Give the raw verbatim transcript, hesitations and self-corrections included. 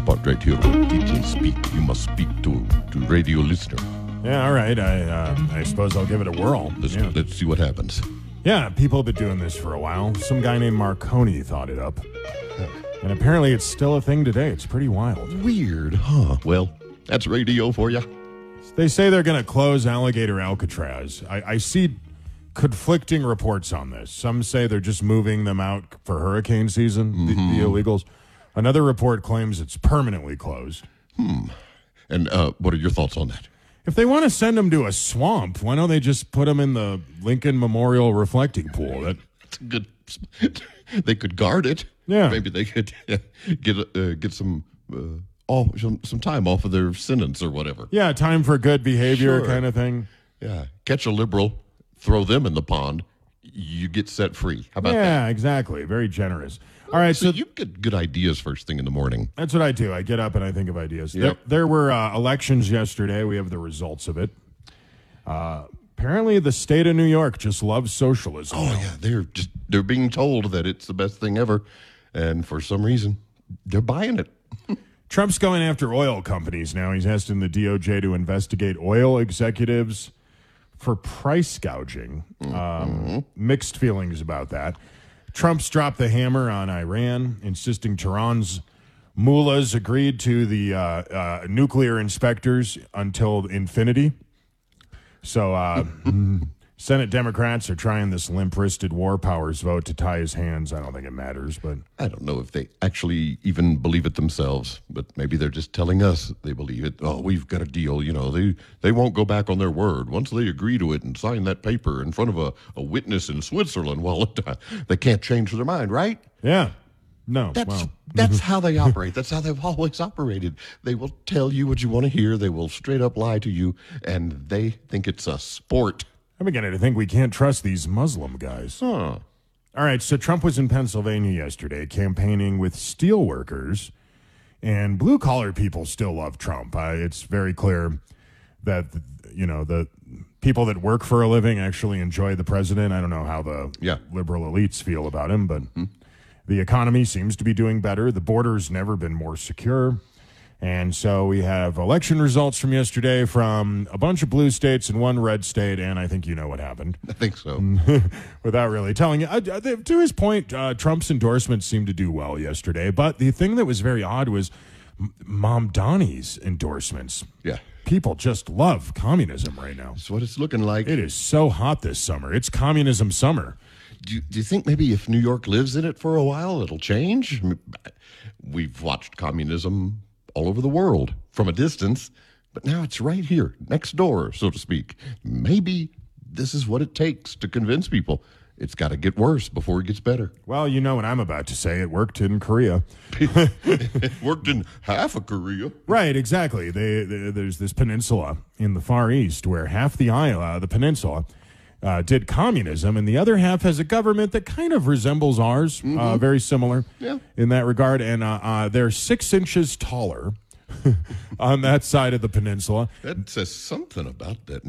part right here where D J speak. You must speak to to radio listener. Yeah, all right. I uh, I suppose I'll give it a whirl. Let's, yeah. let's see what happens. yeah, people have been doing this for a while. Some guy named Marconi thought it up. And apparently it's still a thing today. It's pretty wild. Weird, huh? Well, that's radio for you. They say they're going to close Alligator Alcatraz. I, I see conflicting reports on this. Some say they're just moving them out for hurricane season, mm-hmm. the, the illegals. Another report claims it's permanently closed. Hmm. And uh, what are your thoughts on that? If they want to send them to a swamp, why don't they just put them in the Lincoln Memorial reflecting pool? That, That's a good. They could guard it. Yeah. Maybe they could uh, get uh, get some. Uh, Oh, some, some time off of their sentence or whatever. Yeah, time for good behavior Sure. kind of thing. Yeah, catch a liberal, throw them in the pond, you get set free. How about yeah, that? exactly. Very generous. All right, So, so, you get good ideas first thing in the morning. that's what I do. I get up and I think of ideas. Yep. There, there were uh, elections yesterday. We have the results of it. Uh, apparently, the state of New York just loves socialism. Oh yeah, they're just they're being told that it's the best thing ever, and for some reason, they're buying it. Trump's going after oil companies now. He's asking the D O J to investigate oil executives for price gouging. Mm-hmm. Um, mixed feelings about that. Trump's dropped the hammer on Iran, insisting Tehran's mullahs agreed to the uh, uh, nuclear inspectors until infinity. So uh, Senate Democrats are trying this limp-wristed war powers vote to tie his hands. I don't think it matters, but I don't know if they actually even believe it themselves, but maybe they're just telling us they believe it. Oh, we've got a deal. You know, they, they won't go back on their word. Once they agree to it and sign that paper in front of a, a witness in Switzerland, well, they can't change their mind, right? yeah. No, That's well, that's how they operate. That's how they've always operated. They will tell you what you want to hear. They will straight up lie to you, and they think it's a sport. I'm beginning to think we can't trust these Muslim guys. Huh. All right, so Trump was in Pennsylvania yesterday campaigning with steel workers, and blue-collar people still love Trump. Uh, it's very clear that, you know, the people that work for a living actually enjoy the president. I don't know how the Yeah. liberal elites feel about him, but the economy seems to be doing better. The border's never been more secure. And so we have election results from yesterday from a bunch of blue states and one red state, and I think you know what happened. I think so. Without really telling you. I, I, to his point, uh, Trump's endorsements seemed to do well yesterday, but the thing that was very odd was M- Mom Donnie's endorsements. Yeah. People just love communism right now. That's what it's looking like. It is so hot this summer. It's communism summer. Do you, do you think maybe if New York lives in it for a while, it'll change? I mean, we've watched communism all over the world from a distance, but now it's right here, next door, so to speak. Maybe this is what it takes to convince people. It's got to get worse before it gets better. Well, you know what I'm about to say. It worked in Korea. It worked in half of Korea. Right, exactly. They, they, there's this peninsula in the Far East where half the island, uh, the peninsula, uh, did communism, and the other half has a government that kind of resembles ours, mm-hmm. uh, very similar yeah. in that regard. And uh, uh, they're six inches taller on that side of the peninsula. That says something about that